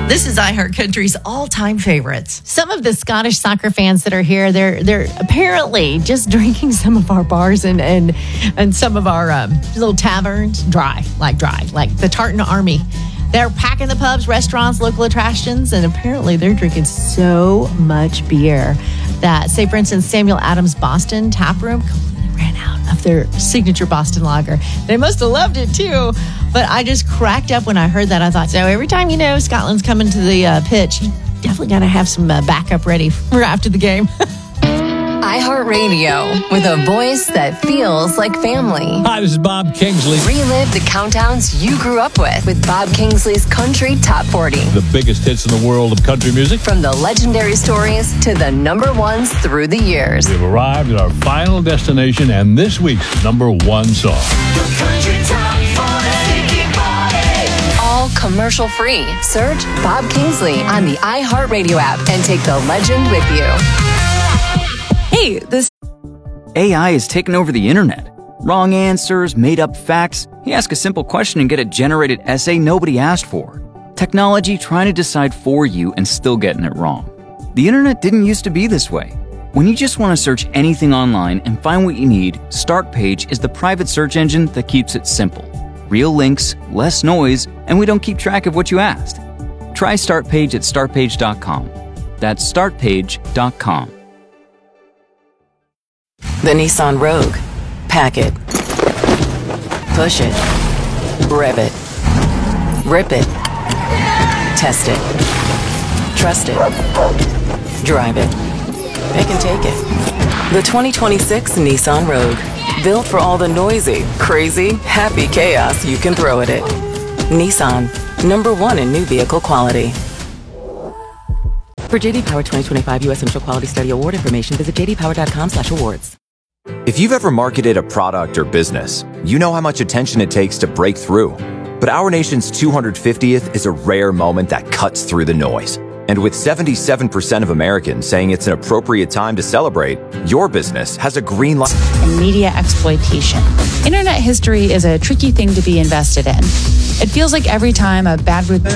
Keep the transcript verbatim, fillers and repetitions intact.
This is iHeartCountry's all-time favorites. Some of the Scottish soccer fans that are here, they're they're apparently just drinking some of our bars and and, and some of our um, little taverns dry, like dry, like the Tartan Army. They're packing the pubs, restaurants, local attractions, and apparently they're drinking so much beer that, say, for instance, Samuel Adams Boston Tap Room completely ran out of their signature Boston lager. They must have loved it, too. But I just cracked up when I heard that. I thought, so every time, you know, Scotland's coming to the uh, pitch, you definitely got to have some uh, backup ready for after the game. iHeartRadio, with a voice that feels like family. Hi, this is Bob Kingsley. Relive the countdowns you grew up with with Bob Kingsley's Country Top forty. The biggest hits in the world of country music. From the legendary stories to the number ones through the years. We've arrived at our final destination and this week's number one song. The Country Top forty. All commercial free. Search Bob Kingsley on the iHeartRadio app and take the legend with you. Hey, this A I has taken over the internet. Wrong answers, made up facts. You ask a simple question and get a generated essay nobody asked for. Technology trying to decide for you and still getting it wrong. The internet didn't used to be this way. When you just want to search anything online and find what you need, Startpage is the private search engine that keeps it simple. Real links, less noise, and we don't keep track of what you asked. Try Startpage at start page dot com. That's start page dot com. The Nissan Rogue. Pack it. Push it. Rev it. Rip it. Test it. Trust it. Drive it. It can take it. The twenty twenty-six Nissan Rogue. Built for all the noisy, crazy, happy chaos you can throw at it. Nissan. Number one in new vehicle quality. For J D Power twenty twenty-five U S Initial Quality Study Award information, visit j d power dot com slash awards. If you've ever marketed a product or business, you know how much attention it takes to break through. But our nation's two hundred fiftieth is a rare moment that cuts through the noise. And with seventy-seven percent of Americans saying it's an appropriate time to celebrate, your business has a green light. And media exploitation. Internet history is a tricky thing to be invested in. It feels like every time a bad